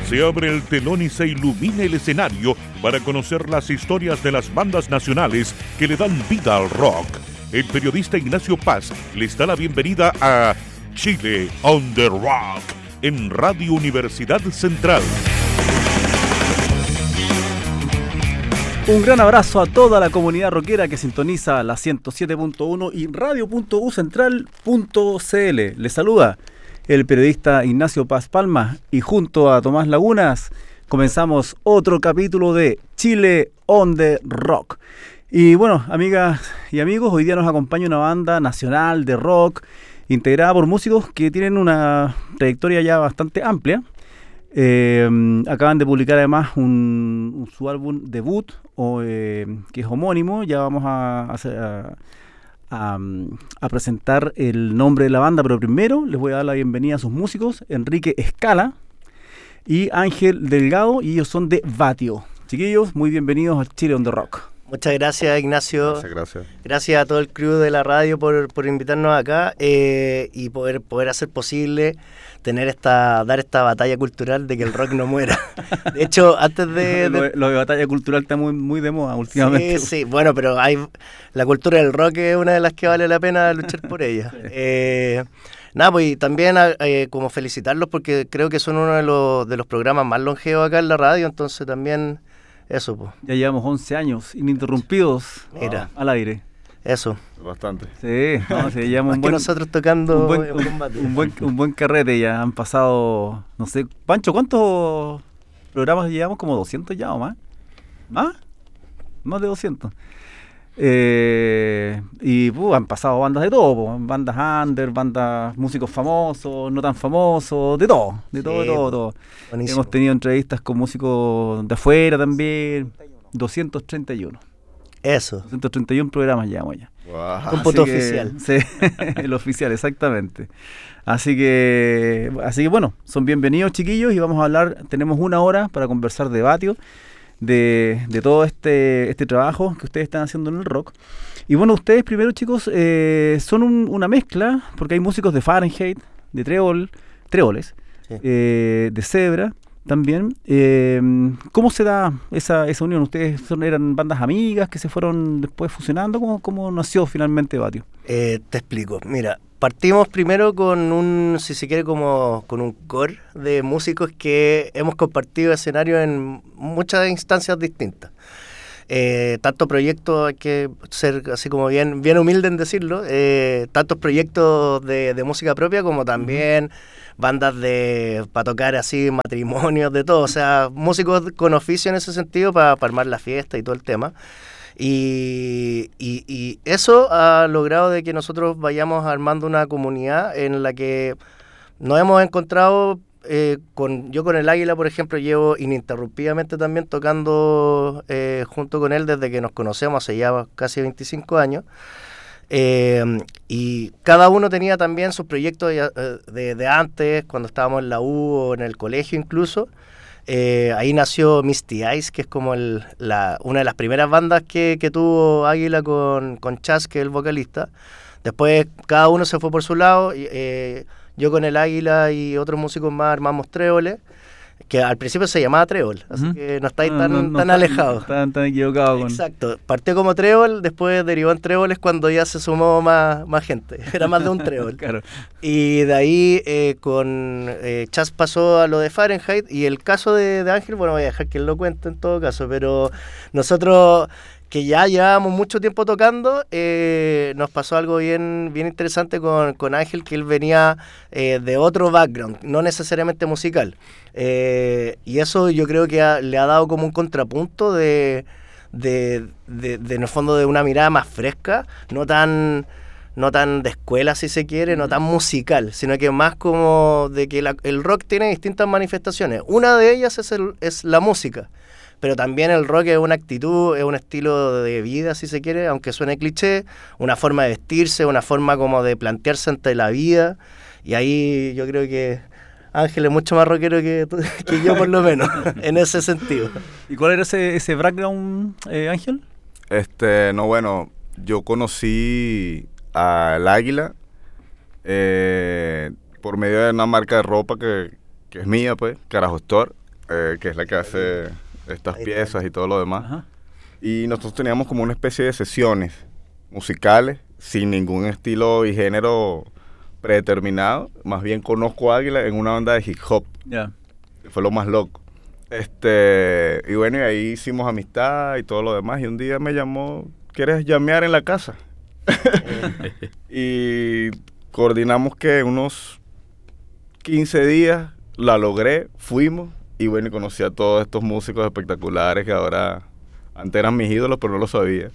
Se abre el telón y se ilumina el escenario para conocer las historias de las bandas nacionales que le dan vida al rock. El periodista Ignacio Paz les da la bienvenida a Chile on the Rock en Radio Universidad Central. Un gran abrazo a toda la comunidad rockera que sintoniza la 107.1 y radio.ucentral.cl. Les saluda el periodista Ignacio Paz Palma y junto a Tomás Lagunas comenzamos otro capítulo de Chile on the Rock. Y bueno, amigas y amigos, hoy día nos acompaña una banda nacional de rock integrada por músicos que tienen una trayectoria ya bastante amplia. Acaban de publicar además su álbum debut que es homónimo. Ya vamos a presentar el nombre de la banda, pero primero les voy a dar la bienvenida a sus músicos, Enrique Escala y Ángel Delgado, y ellos son de Vatio. Chiquillos, muy bienvenidos a Chile on the Rock. Muchas gracias, Ignacio. Gracias. Gracias a todo el crew de la radio por invitarnos acá y poder hacer posible dar esta batalla cultural de que el rock no muera. De hecho, antes de... Lo de batalla cultural está muy de moda últimamente. Sí, bueno, pero la cultura del rock es una de las que vale la pena luchar por ella. Nada, pues y también como felicitarlos porque creo que son uno de los programas más longevos acá en la radio, entonces también eso, pues. Ya llevamos 11 años ininterrumpidos. Mira. Al aire. Eso. Bastante. Sí, llevamos nosotros tocando un buen carrete ya. Han pasado, no sé, Pancho, ¿cuántos programas llevamos? Como 200 ya o más. ¿Más? Más de 200. Y han pasado bandas de todo, bandas under, bandas, músicos famosos, no tan famosos, de todo. Buenísimo. Hemos tenido entrevistas con músicos de afuera también. 231. Eso. 231 programas llevamos ya. Wow. Un punto oficial. Sí, el oficial, exactamente. Así que bueno, son bienvenidos, chiquillos, y vamos a hablar, tenemos una hora para conversar de Vatio, de todo este trabajo que ustedes están haciendo en el rock. Y bueno, ustedes primero, chicos, son una mezcla, porque hay músicos de Fahrenheit, de Tréboles, sí, de Zebra también. ¿Cómo se da esa unión? ¿Ustedes eran bandas amigas que se fueron después fusionando? ¿Cómo nació finalmente Vatio? Te explico. Mira, partimos primero con si se quiere, como con un core de músicos que hemos compartido escenario en muchas instancias distintas. Tanto proyectos, hay que ser así como bien humilde en decirlo, tantos proyectos de música propia como también bandas para tocar así, matrimonios, de todo. O sea, músicos con oficio en ese sentido para armar la fiesta y todo el tema. Y eso ha logrado de que nosotros vayamos armando una comunidad en la que nos hemos encontrado. Yo con el Águila, por ejemplo, llevo ininterrumpidamente también tocando junto con él desde que nos conocemos hace ya casi 25 años. Y cada uno tenía también sus proyectos de antes, cuando estábamos en la U o en el colegio incluso. Ahí nació Misty Eyes, que es como una de las primeras bandas que tuvo Águila con Chas, que es el vocalista. Después cada uno se fue por su lado. Yo con el Águila y otros músicos más armamos Tréboles, que al principio se llamaba Trébol, así que no estáis tan alejados. Tan equivocados. Exacto, partió como Trébol, después derivó en Tréboles cuando ya se sumó más gente, era más de un Trébol. Claro. Y de ahí con Chas pasó a lo de Fahrenheit, y el caso de Ángel, bueno, voy a dejar que él lo cuente en todo caso, pero nosotros, que ya llevábamos mucho tiempo tocando, nos pasó algo bien interesante con Ángel, que él venía de otro background, no necesariamente musical. Y eso yo creo que le ha dado como un contrapunto en el fondo, de una mirada más fresca, no tan de escuela, si se quiere, no tan musical, sino que más como de que el rock tiene distintas manifestaciones. Una de ellas es la música. Pero también el rock es una actitud, es un estilo de vida, si se quiere, aunque suene cliché, una forma de vestirse, una forma como de plantearse ante la vida. Y ahí yo creo que Ángel es mucho más rockero que yo, por lo menos, en ese sentido. ¿Y cuál era ese background, Ángel? No, bueno, yo conocí al Águila por medio de una marca de ropa que es mía, pues, Carajo Store. que es la que hace estas piezas y todo lo demás. Ajá. Y nosotros teníamos como una especie de sesiones musicales sin ningún estilo y género predeterminado. Más bien conozco a Águila en una banda de hip hop. Ya. Que fue lo más loco. Y bueno, y ahí hicimos amistad y todo lo demás. Y un día me llamó, ¿quieres llamear en la casa? Y coordinamos que unos 15 días la logré, fuimos. Y bueno, y conocí a todos estos músicos espectaculares que ahora... Antes eran mis ídolos, pero no lo sabía.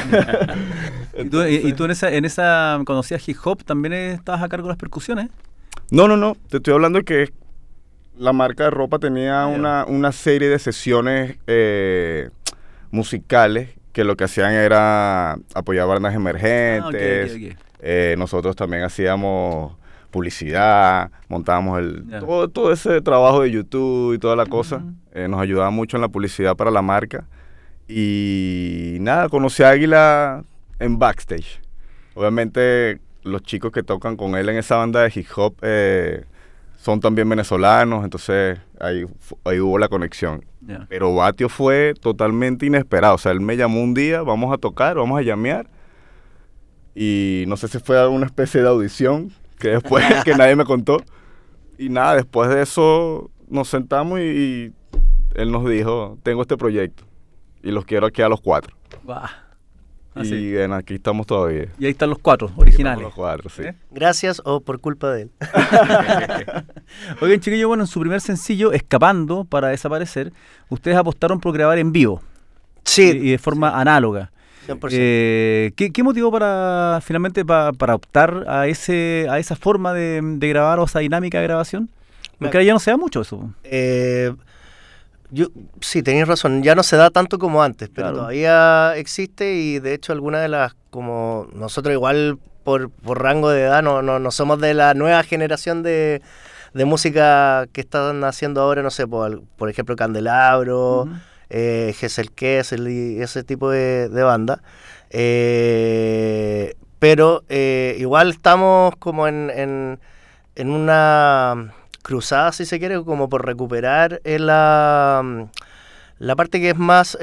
¿Y tú en esa conocías hip hop, también estabas a cargo de las percusiones? No. Te estoy hablando de que la marca de ropa tenía una serie de sesiones musicales que lo que hacían era apoyar bandas emergentes. Okay. Nosotros también hacíamos publicidad, montábamos todo ese trabajo de YouTube y toda la cosa. Nos ayudaba mucho en la publicidad para la marca. Y nada, conocí a Águila en backstage. Obviamente los chicos que tocan con él en esa banda de hip hop son también venezolanos, entonces ahí hubo la conexión. Yeah. Pero Batio fue totalmente inesperado, o sea, él me llamó un día, vamos a tocar, vamos a llamear, y no sé si fue una especie de audición, que después que nadie me contó, y nada, después de eso nos sentamos y él nos dijo, tengo este proyecto. Y los quiero aquí a los 4. Y bueno, aquí estamos todavía. Y ahí están los 4 originales. Los 4, sí. Gracias o por culpa de él. Oigan, chiquillos, bueno, en su primer sencillo, Escapando para Desaparecer, ustedes apostaron por grabar en vivo. Sí. Y de forma análoga. 100%. ¿Qué motivó finalmente para optar a esa forma de grabar o esa dinámica de grabación? Porque ahora ya no se da mucho eso. Sí, tenéis razón, ya no se da tanto como antes, pero claro, todavía existe y de hecho algunas de las, como nosotros igual por rango de edad no somos de la nueva generación de música que están haciendo ahora, no sé, por ejemplo Candelabro, Gesell Kessel y ese tipo de banda, pero igual estamos como en una... cruzada, si se quiere, como por recuperar la parte que es más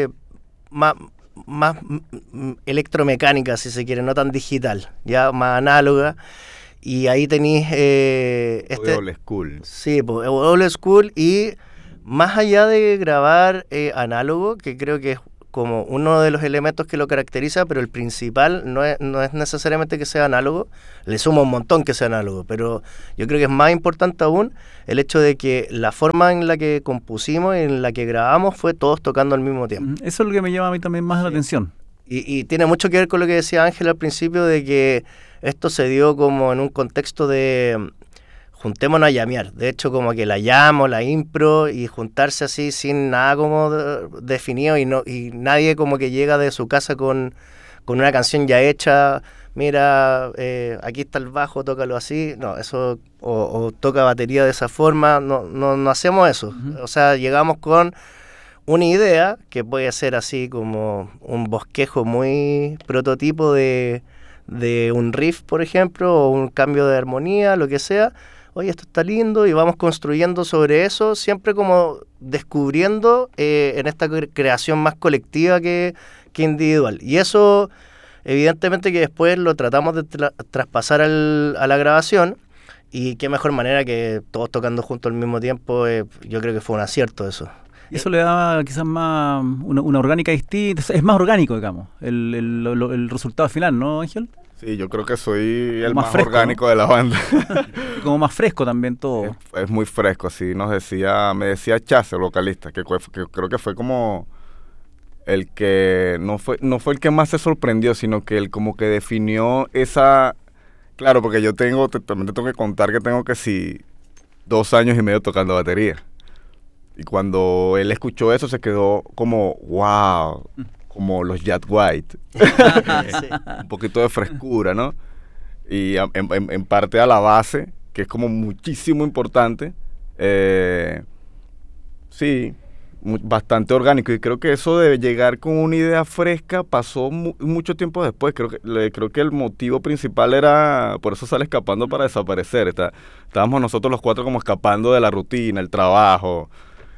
electromecánica, si se quiere, no tan digital, ya más análoga. Y ahí tenéis old school. Sí, pues, old school, y más allá de grabar análogo, que creo que es como uno de los elementos que lo caracteriza, pero el principal no es necesariamente que sea análogo, le suma un montón que sea análogo, pero yo creo que es más importante aún el hecho de que la forma en la que compusimos y en la que grabamos fue todos tocando al mismo tiempo. Eso es lo que me llama a mí también más la atención. Y tiene mucho que ver con lo que decía Ángel al principio, de que esto se dio como en un contexto de... juntémonos a llamear, de hecho como que la impro y juntarse así sin nada como definido y nadie como que llega de su casa con una canción ya hecha, mira, aquí está el bajo, tócalo así, no, eso, o toca batería de esa forma, no hacemos eso, o sea, llegamos con una idea que puede ser así como un bosquejo muy prototipo de un riff, por ejemplo, o un cambio de armonía, lo que sea. Oye, esto está lindo, y vamos construyendo sobre eso, siempre como descubriendo en esta creación más colectiva que individual. Y eso, evidentemente que después lo tratamos de traspasar a la grabación, y qué mejor manera que todos tocando juntos al mismo tiempo, yo creo que fue un acierto eso. Y eso le da quizás más una orgánica distinta, es más orgánico, digamos, el resultado final, ¿no, Ángel? Sí, yo creo que soy el más fresco, orgánico, ¿no?, de la banda. Como más fresco también todo. Es muy fresco, así me decía Chas, el vocalista, que creo que fue como el que, no fue el que más se sorprendió, sino que él como que definió esa, claro, porque yo también te tengo que contar que tengo 2 años y medio tocando batería. Y cuando él escuchó eso se quedó como, wow, como los Jack White. Sí. Un poquito de frescura, ¿no? Y en parte a la base, que es como muchísimo importante, sí, bastante orgánico. Y creo que eso de llegar con una idea fresca pasó mucho tiempo después. Creo que el motivo principal era, por eso sale Escapando para Desaparecer. Estábamos nosotros los 4 como escapando de la rutina, el trabajo,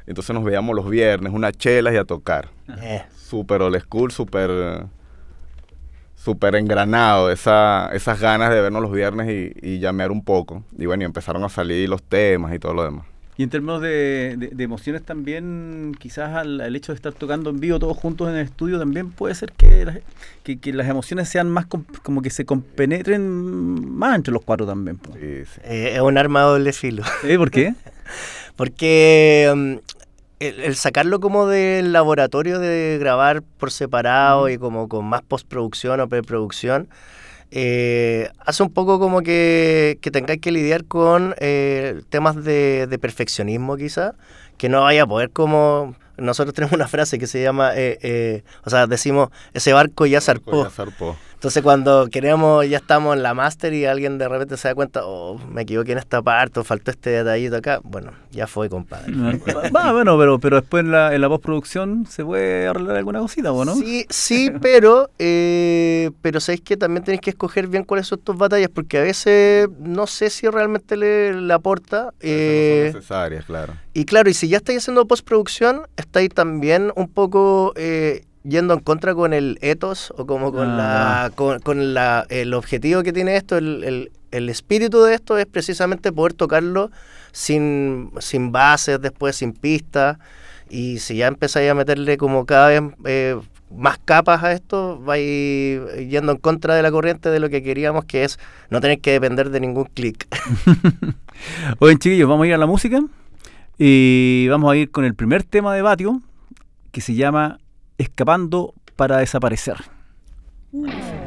Entonces nos veíamos los viernes, unas chelas y a tocar. Súper old school, súper engranado, esas ganas de vernos los viernes y llamear un poco. Y bueno, y empezaron a salir los temas y todo lo demás. Y en términos de emociones también, quizás al hecho de estar tocando en vivo todos juntos en el estudio, también puede ser que las emociones sean más como que se compenetren más entre los cuatro también. Sí, sí. Es un arma de doble filo. ¿Por qué? Porque el sacarlo como del laboratorio de grabar por separado y como con más postproducción o preproducción, hace un poco como que tengáis que lidiar con temas de perfeccionismo quizá, que no vaya a poder como... Nosotros tenemos una frase que se llama, o sea, decimos, ese barco ya zarpó. Entonces cuando queremos, ya estamos en la máster y alguien de repente se da cuenta, oh, me equivoqué en esta parte, o faltó este detallito acá, bueno, ya fue, compadre. Bueno, pero después en la postproducción se puede arreglar alguna cosita, ¿no? Sí, pero sabéis que también tenéis que escoger bien cuáles son tus batallas, porque a veces no sé si realmente le aporta. No son necesarias, claro. Y claro, y si ya estáis haciendo postproducción, estáis también un poco yendo en contra con el ethos o como con el objetivo que tiene esto, el espíritu de esto es precisamente poder tocarlo sin bases, después sin pistas, y si ya empezáis a meterle como cada vez más capas a esto, vais yendo en contra de la corriente de lo que queríamos, que es no tener que depender de ningún clic. Oye, chiquillos, vamos a ir a la música y vamos a ir con el primer tema de Batio, que se llama Escapando para desaparecer. Buenísimo.